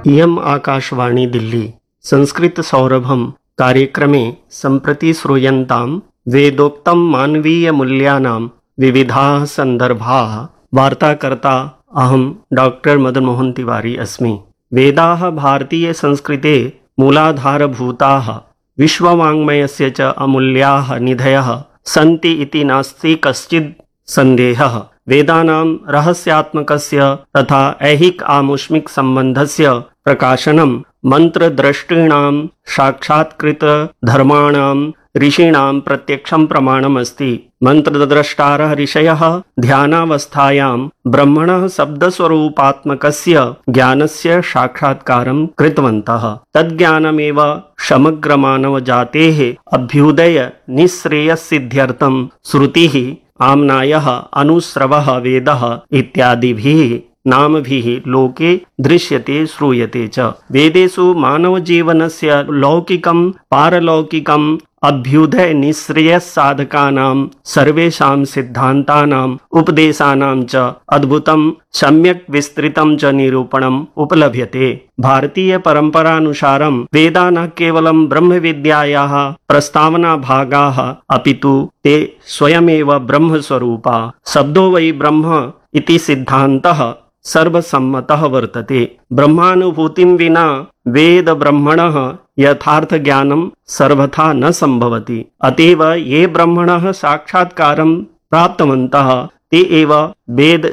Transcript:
इयम् आकाशवाणी दिल्ली संस्कृतसौरभं कार्यक्रमे सम्प्रति श्रूयन्तां वेदोक्तं मानवीयमूल्यानां विविधाः सन्दर्भाः। वार्ताकर्ता अहं डॉक्टर मदन मोहन तिवारी अस्मि। वेदाः भारतीयसंस्कृतेः मूलाधारभूताः विश्ववाङ्मयस्य च अमूल्याः निधयः सन्ति इति नास्ति कश्चित् सन्देहः। वेदानां रहस्यात्मकस्य तथा ऐहिक आमुष्मिक संबंधस्य प्रकाशनं मंत्रद्रष्टॄणां साक्षात्कृत धर्माणां ऋषीणां प्रत्यक्षं प्रमाणम् अस्ति। मंत्रद्रष्टारः ऋषयः ध्यानावस्थायां ब्रह्मणः शब्दस्वरूपात्मकस्य ज्ञानस्य साक्षात्कारं कृतवन्तः। तज्ज्ञानमेव समग्रमानवजातेः अभ्युदय निःश्रेयस्सिद्ध्यर्थं श्रुतिः आम्नायः अनुस्रवः वेदः इत्यादिभिः नामभिः लोके दृश्यते श्रूयते च। वेदेषु मानवजीवनस्य लौकिकं पारलौकिकम् अभ्युदय निःश्रेयस्साधकानां सर्वेषां सिद्धान्तानाम् उपदेशानां च अद्भुतं सम्यक् विस्तृतं च निरूपणम् उपलभ्यते। भारतीय परम्परानुसारं वेदा न केवलं ब्रह्मविद्यायाः प्रस्तावना भागाः अपितु ते स्वयमेव ब्रह्मस्वरूपा। शब्दो वै ब्रह्म इति सिद्धान्तः सर्वसम्मतः वर्तते। ब्रह्मानुभूतिं विना वेद ब्रह्मणः यथार्थ ज्ञानं सर्वथा न संभवति। अतएव ये ब्रह्मणः साक्षात्कारं प्राप्तवन्तः ते एव वेद